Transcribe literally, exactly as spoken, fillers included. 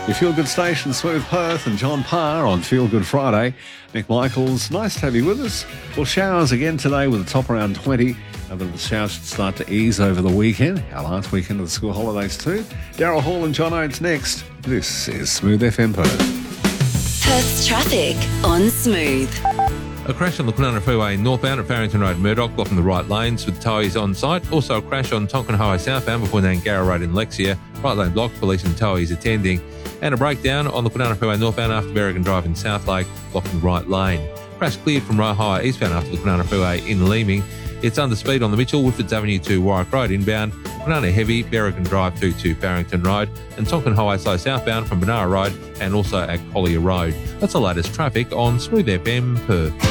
Your Feel Good station, Smooth Perth and John Parr on Feel Good Friday. Nick Michaels, nice to have you with us. Well, showers again today with a top around twenty. But the showers should start to ease over the weekend, our last weekend of the school holidays too. Daryl Hall and John Oates next. This is Smooth F M Perth. Perth's traffic on Smooth. A crash on the Kwinana Freeway northbound at Farrington Road, Murdoch, blocking the right lanes with towies on site. Also a crash on Tonkin Highway southbound before Nangara Road in Lexia. Right lane blocked, police and towies attending. And a breakdown on the Kwinana Freeway northbound after Berrigan Drive in South Lake, blocking the right lane. Crash cleared from Roe Highway eastbound after the Kwinana Freeway in Leeming. It's under speed on the Mitchell, Woodfords Avenue to Warwick Road inbound. Kwinana heavy, Berrigan Drive through to Farrington Road. And Tonkin Highway slow southbound from Benara Road and also at Collier Road. That's the latest traffic on Smooth F M Perth.